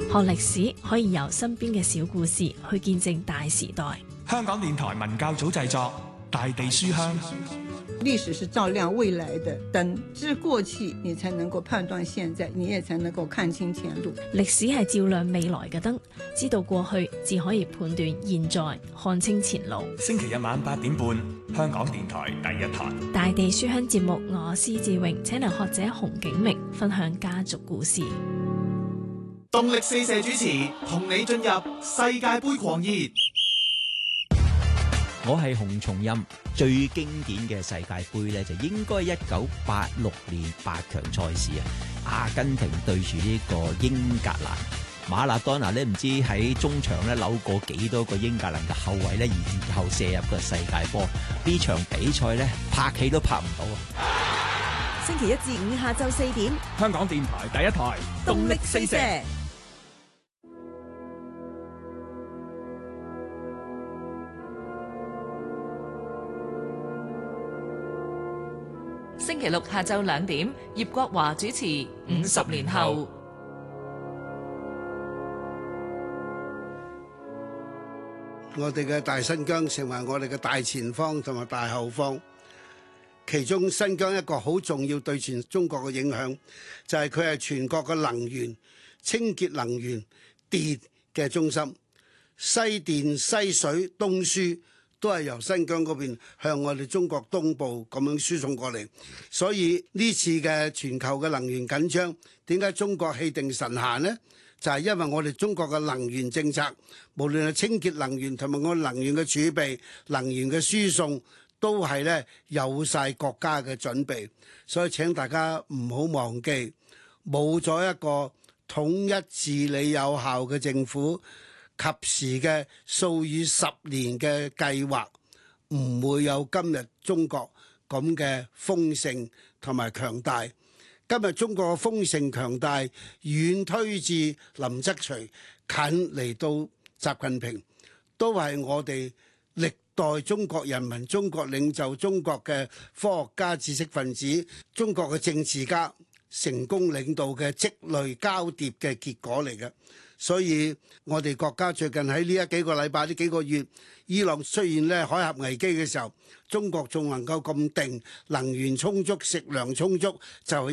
學歷史可以由身邊嘅小故事去見證大時代。 香港電台文教組製作《大地書香》。 歷史是照亮未來的燈，知過去你才能夠判斷現在，你也才能夠看清前路。 歷史係照亮未來嘅燈，知道過去至可以判斷現在，看清前路。 星期日晚8點半，香港電台第一台大地書香節目，我施志榮請嚟學者洪景明分享家族故事。 動力四射主持，同你進入世界盃狂熱。 我係洪松蔭，最經典嘅世界盃呢，就應該1986年8強賽事啊，阿根廷對住呢個英格蘭，馬拉多納呢唔知喺中場呢扭過幾多個英格蘭嘅後衛呢，然後射入個世界波。呢場比賽呢，拍戲都拍唔到啊！ 星期一至五下晝4點， 香港電台第一台動力四射。 星期六下晝2點，葉國華主持《50年後》。 我哋嘅大新疆成為我哋嘅大前方同埋大後方，其中新疆一個好重要對全中國嘅影響，就係佢係全國嘅能源、清潔能源、電嘅中心，西電、西水、東輸。都係由新疆嗰邊向我哋中國東部咁樣輸送過嚟，所以呢次嘅全球嘅能源緊張，點解中國氣定神閒呢？就係因為我哋中國嘅能源政策，無論係清潔能源同埋我能源嘅儲備、能源嘅輸送，都係呢有晒國家嘅準備。所以請大家唔好忘記，冇咗一個統一治理有效嘅政府，及時嘅數以10年嘅計劃，唔會有今日中國咁嘅豐盛同埋強大。今日中國嘅豐盛強大，遠推至林則徐，近嚟到習近平，都係我哋歷代中國人民、中國領袖、中國嘅科學家、知識分子、中國嘅政治家成功領導嘅積累交疊嘅結果嚟嘅。所以我哋國家最近喺呢幾個禮拜、呢幾個月，伊朗出現咧海峽危機嘅時候，中國仲能夠咁定，能源充足、食糧充足，就